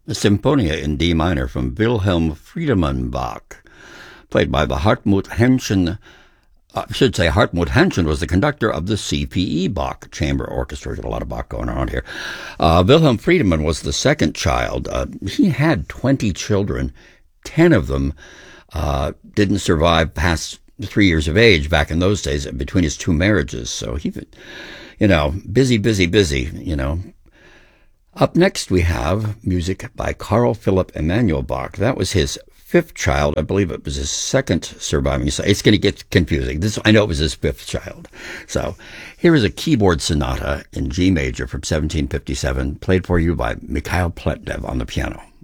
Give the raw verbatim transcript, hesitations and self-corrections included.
a Symphonia in D minor from Wilhelm Friedemann Bach, played by the Hartmut Henschen. Uh, I should say Hartmut Henschen was the conductor of the C P E Bach Chamber Orchestra. We've got a lot of Bach going on here. Uh, Wilhelm Friedemann was the second child. Uh, he had twenty children. Ten of them uh, didn't survive past three years of age back in those days between his two marriages. So he, you know, busy, busy, busy, you know. Up next we have music by Carl Philipp Emanuel Bach. That was his fifth child. I believe it was his second surviving. So it's going to get confusing. This, I know it was his fifth child. So here is a keyboard sonata in G major from seventeen fifty-seven, played for you by Mikhail Pletnev on the piano.